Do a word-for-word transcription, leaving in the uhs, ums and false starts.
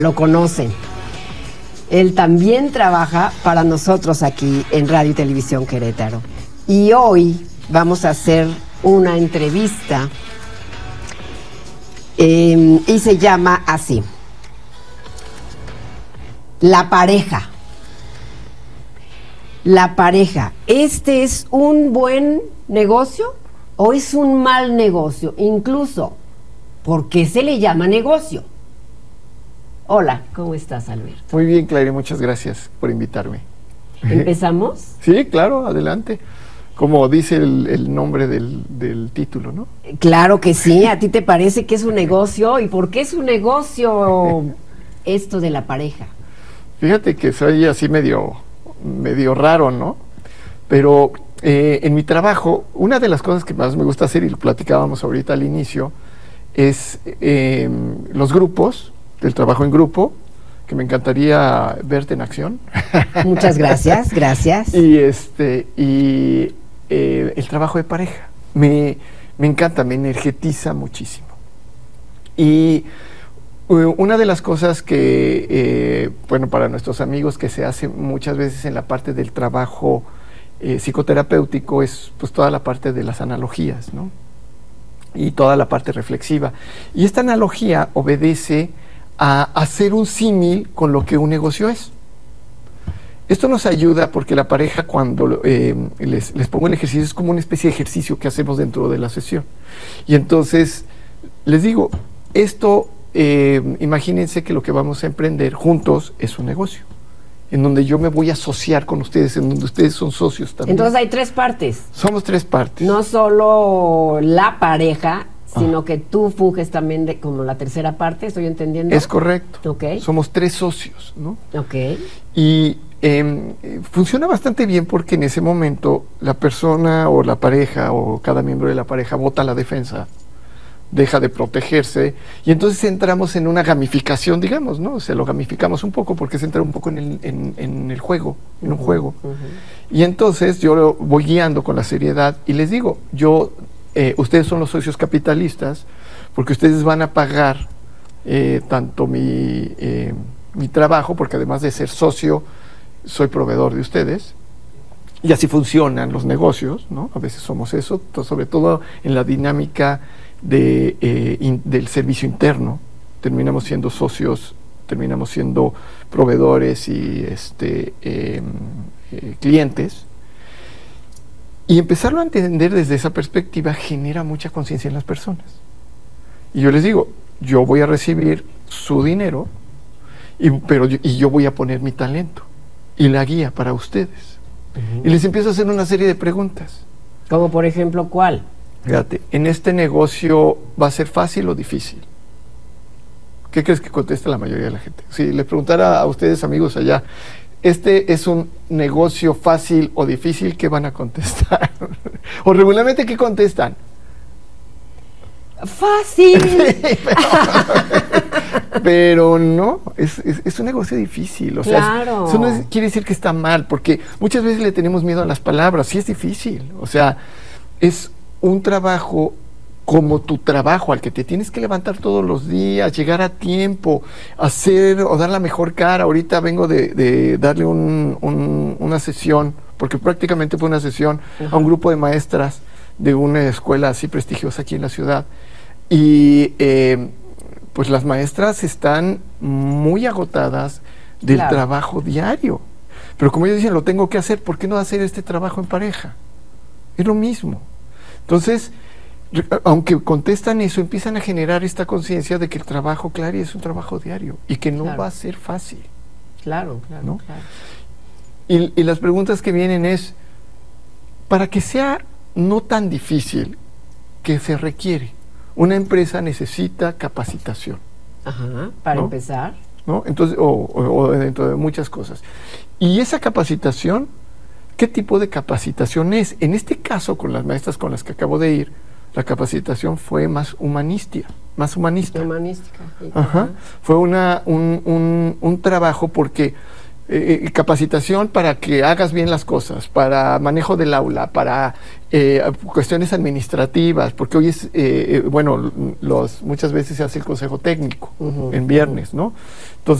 Lo conocen. Él también trabaja para nosotros aquí en Radio y Televisión Querétaro. Y hoy vamos a hacer una entrevista eh, y se llama así: La pareja. La pareja. ¿Este es un buen negocio o es un mal negocio? Incluso, ¿por qué se le llama negocio? Hola, ¿cómo estás, Alberto? Muy bien, Claire, muchas gracias por invitarme. ¿Empezamos? Sí, claro, adelante. Como dice el, el nombre del, del título, ¿no? Claro que sí. ¿A ti te parece que es un negocio? ¿Y por qué es un negocio esto de la pareja? Fíjate que soy así medio, medio raro, ¿no? Pero eh, en mi trabajo, una de las cosas que más me gusta hacer, y lo platicábamos ahorita al inicio, es eh, los grupos, del trabajo en grupo, que me encantaría verte en acción. Muchas gracias, gracias. Y este y eh, el trabajo de pareja. Me, me encanta, me energetiza muchísimo. Y uh, una de las cosas que, eh, bueno, para nuestros amigos que se hace muchas veces en la parte del trabajo eh, psicoterapéutico es pues toda la parte de las analogías, ¿no? Y toda la parte reflexiva. Y esta analogía obedece a hacer un símil con lo que un negocio es. Esto nos ayuda porque la pareja, cuando eh, les, les pongo el ejercicio, es como una especie de ejercicio que hacemos dentro de la sesión. Y entonces, les digo, esto, eh, imagínense que lo que vamos a emprender juntos es un negocio, en donde yo me voy a asociar con ustedes, en donde ustedes son socios también. Entonces hay tres partes. Somos tres partes. No solo la pareja, sino ah. que tú funges también de, como la tercera parte, ¿estoy entendiendo? Es correcto. Okay. Somos tres socios, ¿no? Ok. Y eh, funciona bastante bien porque en ese momento la persona o la pareja o cada miembro de la pareja bota la defensa, deja de protegerse y entonces entramos en una gamificación, digamos, ¿no? Se lo gamificamos un poco porque se entra un poco en el, en, en el juego, en uh-huh, un juego. Uh-huh. Y entonces yo lo voy guiando con la seriedad y les digo, yo... Eh, ustedes son los socios capitalistas porque ustedes van a pagar eh, tanto mi, eh, mi trabajo, porque además de ser socio soy proveedor de ustedes, y así funcionan los negocios, ¿no? A veces somos eso, sobre todo en la dinámica de, eh, in, del servicio interno, terminamos siendo socios, terminamos siendo proveedores y este, eh, eh, clientes. Y empezarlo a entender desde esa perspectiva genera mucha conciencia en las personas. Y yo les digo, yo voy a recibir su dinero, y, pero yo, y yo voy a poner mi talento y la guía para ustedes. Uh-huh. Y les empiezo a hacer una serie de preguntas. Como por ejemplo, ¿cuál? Fíjate, ¿en este negocio va a ser fácil o difícil? ¿Qué crees que contesta la mayoría de la gente? Si les preguntara a ustedes, amigos allá, ¿este es un negocio fácil o difícil? ¿Qué van a contestar? O regularmente, ¿qué contestan? ¡Fácil! pero, pero no, es, es, es un negocio difícil. O claro. sea, eso no es, quiere decir que está mal, porque muchas veces le tenemos miedo a las palabras. Sí es difícil. O sea, es un trabajo como tu trabajo, al que te tienes que levantar todos los días, llegar a tiempo, hacer o dar la mejor cara. Ahorita vengo de, de darle un, un, una sesión, porque prácticamente fue una sesión uh-huh. a un grupo de maestras de una escuela así prestigiosa aquí en la ciudad. Y eh, pues las maestras están muy agotadas del claro. trabajo diario. Pero como ellos dicen, lo tengo que hacer, ¿por qué no hacer este trabajo en pareja? Es lo mismo. Entonces, aunque contestan eso, empiezan a generar esta conciencia de que el trabajo, Clary, es un trabajo diario y que no claro. va a ser fácil. Claro, claro, ¿no? claro. Y, y las preguntas que vienen es, para que sea no tan difícil, ¿qué se requiere? Una empresa necesita capacitación. Ajá, para ¿no? empezar. ¿No? Entonces, o, o, o dentro de muchas cosas. Y esa capacitación, ¿qué tipo de capacitación es? En este caso, con las maestras con las que acabo de ir, la capacitación fue más humanística, más humanista. Humanística. Sí. Ajá. Fue una, un, un, un trabajo porque eh, capacitación para que hagas bien las cosas, para manejo del aula, para eh, cuestiones administrativas, porque hoy es, eh, bueno, los, muchas veces se hace el consejo técnico uh-huh, en viernes, ¿no? Entonces,